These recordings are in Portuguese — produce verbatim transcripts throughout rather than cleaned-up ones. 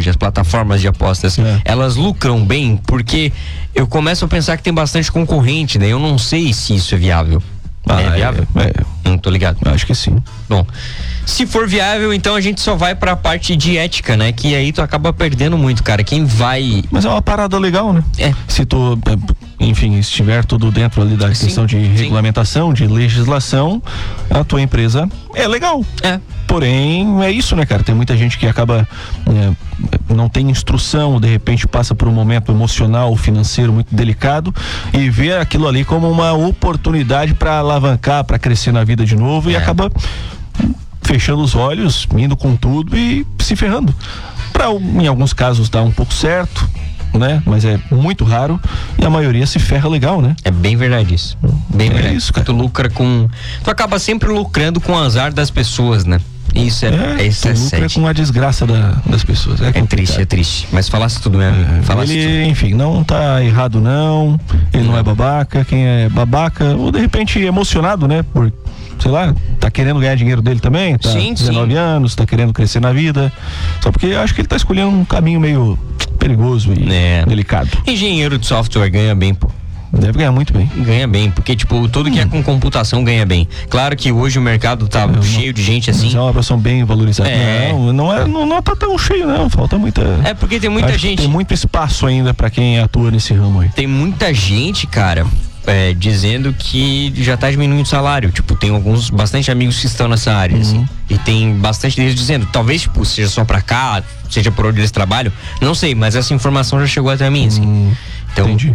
hoje, as plataformas de apostas, é. elas lucram bem? Porque eu começo a pensar que tem bastante concorrente, né? Eu não sei se isso é viável. Ah, é viável? É, é. Não tô ligado. Acho que sim. Bom, se for viável, então a gente só vai pra parte de ética, né? Que aí tu acaba perdendo muito, cara. Quem vai... Mas é uma parada legal, né? É. Se tu, enfim, estiver tudo dentro ali da sim, questão de sim. regulamentação, de legislação, a tua empresa é legal. É. Porém, é isso, né, cara? Tem muita gente que acaba... É, não tem instrução, de repente passa por um momento emocional, financeiro muito delicado e vê aquilo ali como uma oportunidade para alavancar, para crescer na vida de novo é. e acaba fechando os olhos, indo com tudo e se ferrando. Pra, em alguns casos dá um pouco certo, né? Mas é muito raro e a maioria se ferra legal, né? É bem verdade isso. Bem é verdade. Isso, cara. Tu lucra com... Tu acaba sempre lucrando com o azar das pessoas, né? Isso é, é, é isso tu lucra com a desgraça da, das pessoas. É, é triste, é triste. Mas falasse tudo, meu amigo. É, falasse ele, tudo. enfim, não tá errado não. Ele não. não é babaca. Quem é babaca, ou de repente emocionado, né? Por, sei lá, tá querendo ganhar dinheiro dele também. Tá sim, dezenove sim. anos, tá querendo crescer na vida. Só porque eu acho que ele tá escolhendo um caminho meio perigoso e é. delicado. Engenheiro de software ganha bem, pô. Deve ganhar muito bem. Ganha bem, porque tipo, tudo hum. que é com computação ganha bem. Claro que hoje o mercado tá é, cheio não, de gente assim. É uma profissão bem valorizada. É. Não, não, é, não, não tá tão cheio não, falta muita... É porque tem muita gente... Tem muito espaço ainda pra quem atua nesse ramo aí. Tem muita gente, cara, é, dizendo que já tá diminuindo o salário. Tipo, tem alguns, bastante amigos que estão nessa área, uhum. assim. E tem bastante deles dizendo, talvez, tipo, seja só pra cá, seja por onde eles trabalham. Não sei, mas essa informação já chegou até mim, assim. Hum, então... Entendi.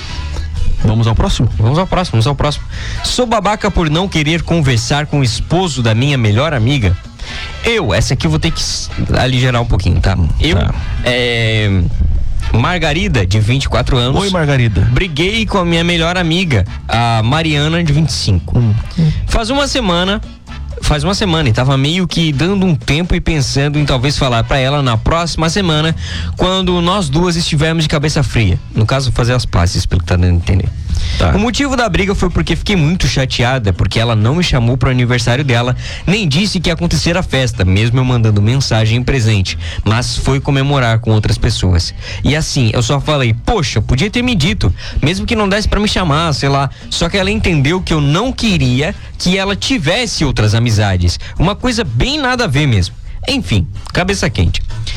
Vamos ao próximo? Vamos ao próximo, vamos ao próximo. Sou babaca por não querer conversar com o esposo da minha melhor amiga. Eu, essa aqui eu vou ter que aligerar um pouquinho, tá? Eu, tá. é... Margarida, de vinte e quatro anos. Oi, Margarida. Briguei com a minha melhor amiga, a Mariana, de vinte e cinco. Hum. Faz uma semana... Faz uma semana e tava meio que dando um tempo e pensando em talvez falar pra ela na próxima semana, quando nós duas estivermos de cabeça fria. No caso, fazer as pazes, pelo que tá dando a entender. Tá. O motivo da briga foi porque fiquei muito chateada, porque ela não me chamou pro aniversário dela, nem disse que ia acontecer a festa, mesmo eu mandando mensagem em presente, mas foi comemorar com outras pessoas. E assim, eu só falei, poxa, podia ter me dito, mesmo que não desse pra me chamar, sei lá. Só que ela entendeu que eu não queria que ela tivesse outras amizades. Uma coisa bem nada a ver mesmo. Enfim, cabeça quente.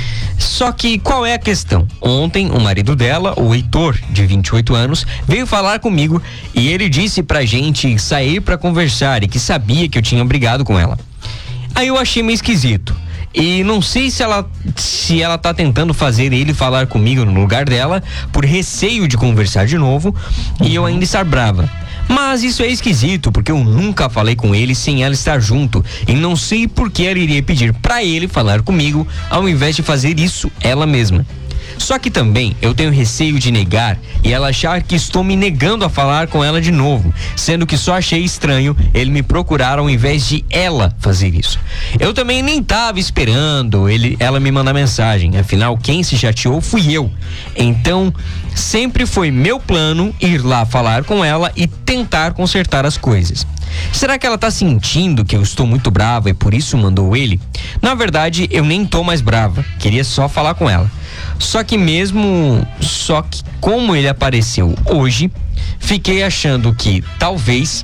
Só que qual é a questão? Ontem o marido dela, o Heitor, de vinte e oito anos, veio falar comigo e ele disse pra gente sair pra conversar e que sabia que eu tinha brigado com ela. Aí eu achei meio esquisito. E não sei se ela, se ela tá tentando fazer ele falar comigo no lugar dela, por receio de conversar de novo, e eu ainda estar brava. Mas isso é esquisito, porque eu nunca falei com ele sem ela estar junto. E não sei por que ela iria pedir pra ele falar comigo, ao invés de fazer isso ela mesma. Só que também eu tenho receio de negar e ela achar que estou me negando a falar com ela de novo, sendo que só achei estranho ele me procurar ao invés de ela fazer isso. Eu também nem tava esperando ele, ela me mandar mensagem, afinal quem se chateou fui eu. Então sempre foi meu plano ir lá falar com ela e tentar consertar as coisas. Será que ela tá sentindo que eu estou muito brava e por isso mandou ele? Na verdade, eu nem tô mais brava, queria só falar com ela. Só que mesmo, só que como ele apareceu hoje, fiquei achando que talvez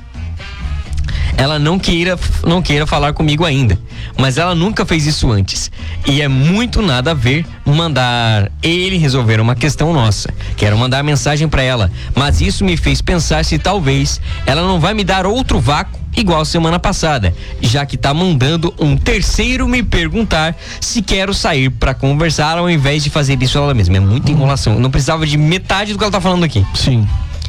ela não queira, não queira falar comigo ainda, mas ela nunca fez isso antes. E é muito nada a ver mandar ele resolver uma questão nossa. Quero mandar mensagem pra ela, mas isso me fez pensar se talvez ela não vai me dar outro vácuo igual semana passada, já que tá mandando um terceiro me perguntar se quero sair pra conversar ao invés de fazer isso ela mesma. É muita enrolação. Eu não precisava de metade do que ela tá falando aqui. Sim.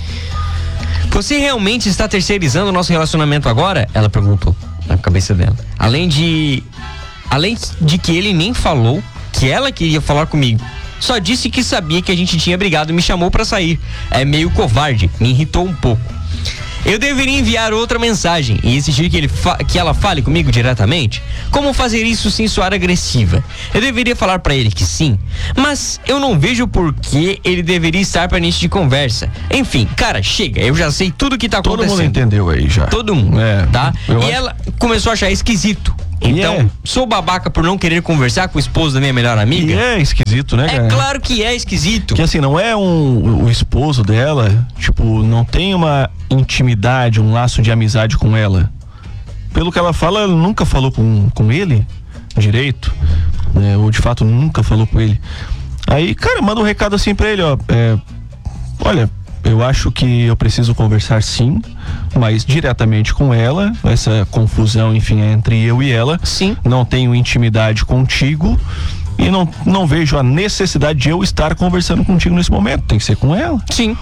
Você realmente está terceirizando o nosso relacionamento agora? Ela perguntou na cabeça dela. Além de além de que ele nem falou que ela queria falar comigo. Só disse que sabia que a gente tinha brigado e me chamou pra sair. É meio covarde, me irritou um pouco. Eu deveria enviar outra mensagem e exigir que, ele fa- que ela fale comigo diretamente? Como fazer isso sem soar agressiva? Eu deveria falar pra ele que sim, mas eu não vejo por que ele deveria estar pra início de conversa. Enfim, cara, chega, eu já sei tudo que tá acontecendo. Todo mundo entendeu aí já. Todo mundo, é, tá? E acho... ela começou a achar esquisito Então, é. sou babaca por não querer conversar com o esposo da minha melhor amiga? E é esquisito, né, cara? É claro que é esquisito. Que assim, não é um, o esposo dela, tipo, não tem uma intimidade, um laço de amizade com ela. Pelo que ela fala, ela nunca falou com, com ele direito, né? Ou de fato nunca falou com ele. Aí, cara, manda um recado assim pra ele, ó. É, olha, eu acho que eu preciso conversar sim, mas diretamente com ela. Essa confusão, enfim, é entre eu e ela. Sim. Não tenho intimidade contigo e não, não vejo a necessidade de eu estar conversando contigo nesse momento. Tem que ser com ela. Sim.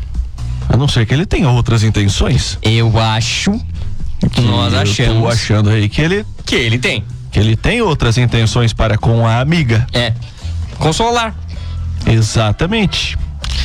A não ser que ele tenha outras intenções. Eu acho que nós achamos. Eu tô achando aí que ele, que ele tem. que ele tem outras intenções para com a amiga. É. Consolar. Exatamente.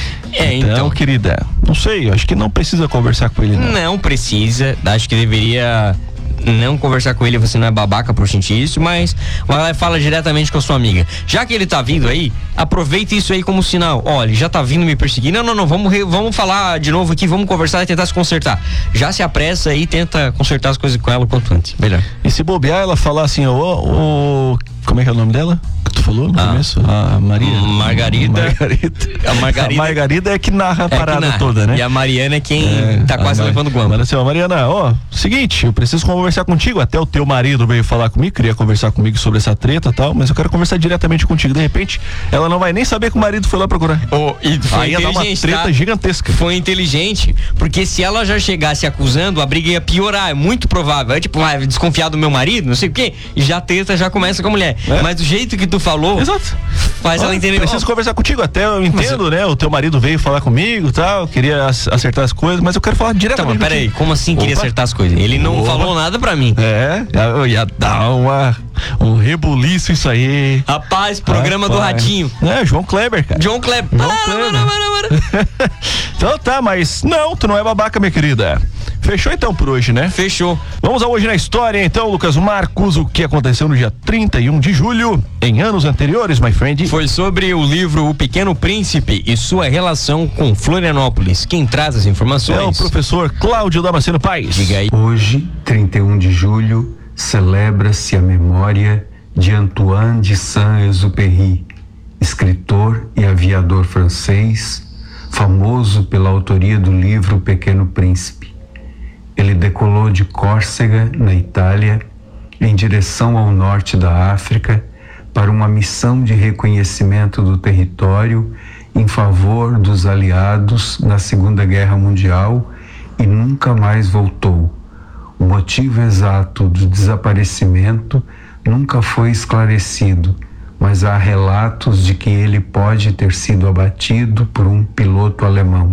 É, então, então. querida, não sei, eu acho que não precisa conversar com ele, não. Não precisa, acho que deveria não conversar com ele, você não é babaca por sentir isso, mas vai lá e fala diretamente com a sua amiga. Já que ele tá vindo aí, aproveita isso aí como sinal. Olha, ele já tá vindo me perseguir. Não, não, não, vamos, re, vamos falar de novo aqui, vamos conversar e tentar se consertar. Já se apressa e tenta consertar as coisas com ela o quanto antes. Melhor. E se bobear, ela falar assim, ó, ó, como é que é o nome dela? Que tu falou no ah, começo? A Maria? Margarida. Margarida. A Margarida. A Margarida é que narra a é parada narra. toda, né? E a Mariana é quem é, tá quase Mar... levando guampa. Mas assim, ó, Mariana, ó, seguinte, eu preciso conversar contigo, até o teu marido veio falar comigo, queria conversar comigo sobre essa treta e tal, mas eu quero conversar diretamente contigo. De repente, ela não vai nem saber que o marido foi lá procurar. Oh, e foi aí ia dar uma treta tá? gigantesca. Foi inteligente, porque se ela já chegasse acusando, a briga ia piorar, é muito provável. É tipo, vai desconfiar do meu marido, não sei o quê, e já a treta já começa com a mulher. É. Mas do jeito que tu falou, exato, faz ah, ela entender. Preciso oh, conversar contigo, até eu entendo, eu... né? O teu marido veio falar comigo e tal, queria acertar as coisas, mas eu quero falar diretamente. Tá, mas peraí, como assim queria Opa. acertar as coisas? Ele não Opa. falou nada pra mim. É, eu ia dar uma, um rebuliço isso aí. Rapaz, programa Rapaz. do Ratinho. É, João Kleber, cara. João Kleber. João para, Kleber. Para, para, para. Então tá, mas não, tu não é babaca, minha querida. Fechou então por hoje, né? Fechou. Vamos ao Hoje na História, então, Lucas Marcos, o que aconteceu no dia trinta e um de julho, em anos anteriores, my friend? Foi sobre o livro O Pequeno Príncipe e sua relação com Florianópolis. Quem traz as informações? É o professor Cláudio Damasceno Paes. Diga aí. Hoje, trinta e um de julho, celebra-se a memória de Antoine de Saint-Exupéry, escritor e aviador francês, famoso pela autoria do livro O Pequeno Príncipe. Ele decolou de Córcega, na Itália, em direção ao norte da África, para uma missão de reconhecimento do território em favor dos aliados na Segunda Guerra Mundial e nunca mais voltou. O motivo exato do desaparecimento nunca foi esclarecido, mas há relatos de que ele pode ter sido abatido por um piloto alemão.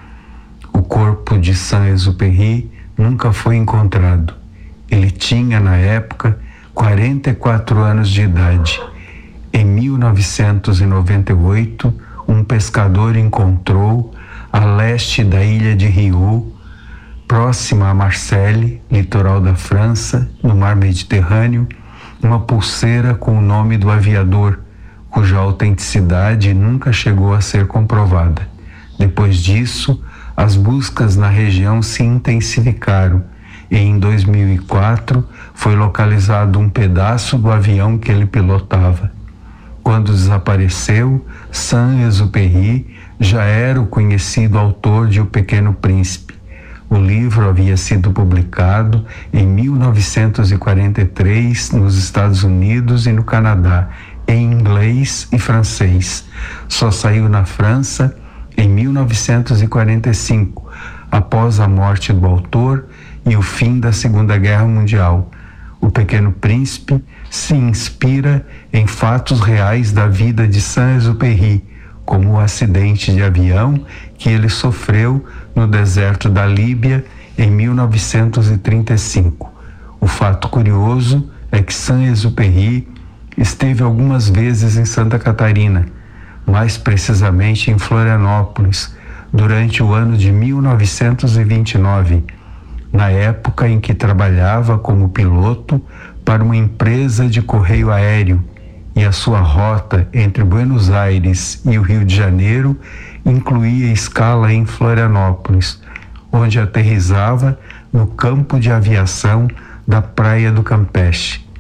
O corpo de Saint-Exupéry nunca foi encontrado. Ele tinha, na época, quarenta e quatro anos de idade. Em mil novecentos e noventa e oito, um pescador encontrou, a leste da ilha de Riou, próxima a Marseille, litoral da França, no mar Mediterrâneo, uma pulseira com o nome do aviador, cuja autenticidade nunca chegou a ser comprovada. Depois disso, as buscas na região se intensificaram e em dois mil e quatro foi localizado um pedaço do avião que ele pilotava. Quando desapareceu, Saint-Exupéry já era o conhecido autor de O Pequeno Príncipe. O livro havia sido publicado em mil novecentos e quarenta e três nos Estados Unidos e no Canadá, em inglês e francês. Só saiu na França em mil novecentos e quarenta e cinco, após a morte do autor e o fim da Segunda Guerra Mundial. O Pequeno Príncipe se inspira em fatos reais da vida de Saint-Exupéry, como o acidente de avião que ele sofreu no deserto da Líbia em mil novecentos e trinta e cinco. O fato curioso é que Saint-Exupéry esteve algumas vezes em Santa Catarina, mais precisamente em Florianópolis, durante o ano de mil novecentos e vinte e nove, na época em que trabalhava como piloto para uma empresa de correio aéreo, e a sua rota entre Buenos Aires e o Rio de Janeiro incluía escala em Florianópolis, onde aterrissava no campo de aviação da Praia do Campeche.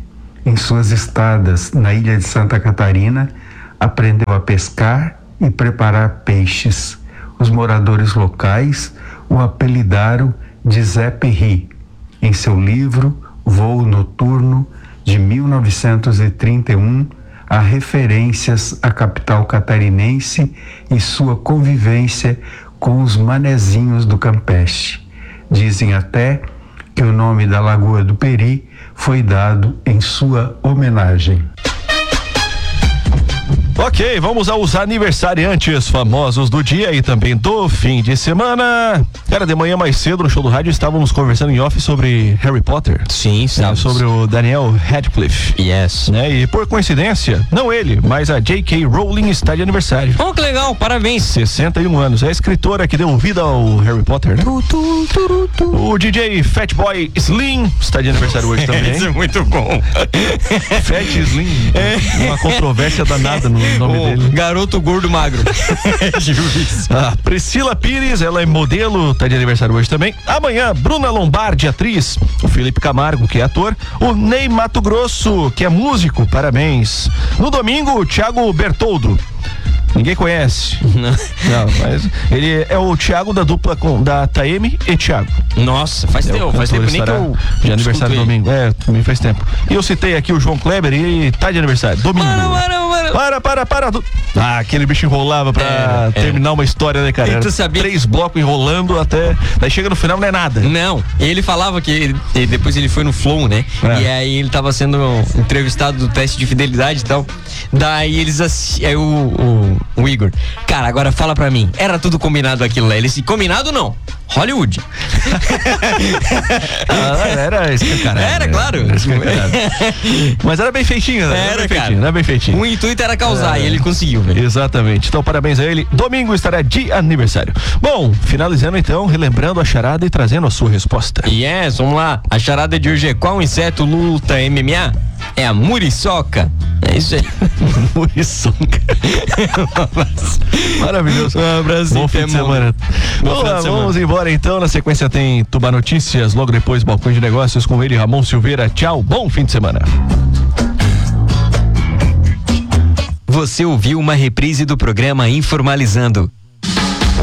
Em suas estadas na ilha de Santa Catarina, aprendeu a pescar e preparar peixes. Os moradores locais o apelidaram de Zé Perri. Em seu livro Voo Noturno, de mil novecentos e trinta e um, há referências à capital catarinense e sua convivência com os manezinhos do Campeche. Dizem até que o nome da Lagoa do Peri foi dado em sua homenagem. Ok, vamos aos aniversariantes famosos do dia e também do fim de semana. Cara, de manhã mais cedo no show do rádio estávamos conversando em off sobre Harry Potter. Sim, né, sobre o Daniel Radcliffe. Yes. Né, e por coincidência, não ele, mas a J K. Rowling está de aniversário. Oh, que legal, parabéns. sessenta e um anos. É a escritora que deu vida ao Harry Potter, né? Tu, tu, tu, tu. O D J Fatboy Slim está de aniversário hoje também. Isso é muito bom. Fat Slim. É. Uma controvérsia danada no nome o dele. Garoto gordo magro. A Priscila Pires, ela é modelo, tá de aniversário hoje também. Amanhã, Bruna Lombardi, atriz. O Felipe Camargo, que é ator. O Ney Mato Grosso, que é músico, parabéns. No domingo, o Thiago Bertoldo. Ninguém conhece. Não. Não, mas ele é o Thiago da dupla com, da Taeme e Thiago. Nossa, faz É, tempo, faz tempo nem que eu de aniversário escutei. domingo. É, também faz tempo. E eu citei aqui o João Kleber e ele tá de aniversário. Domingo. Para, para, para. Para, para, para. do- Ah, aquele bicho enrolava pra Era, terminar uma história, né, cara? E tu Era sabia- Três blocos enrolando até. Daí chega no final, não é nada. Não, ele falava que ele, ele- depois ele foi no Flow, né? É. E aí ele tava sendo entrevistado do teste de fidelidade e tal. Daí eles assi- aí o, o, o Igor, cara, agora fala pra mim, era tudo combinado aquilo lá? Ele disse, combinado não, Hollywood. Ah, era escancarado. Era, claro. Era escancarado. Mas era bem feitinho, né? Era, bem cara. feitinho, era bem feitinho. O intuito era causar É. e ele conseguiu, velho. Exatamente. Então, parabéns a ele. Domingo estará de aniversário. Bom, finalizando então, relembrando a charada e trazendo a sua resposta. Yes, vamos lá. A charada de hoje é: qual inseto luta M M A? É a muriçoca. É isso aí. Muriçoca. Maravilhoso. Um abraço, Bom fim de Temão. semana. Bom Vamos final lá, de semana. vamos embora então. Na sequência tem Tubar Notícias, logo depois Balcão de Negócios com ele, Ramon Silveira. Tchau, bom fim de semana. Você ouviu uma reprise do programa Informalizando.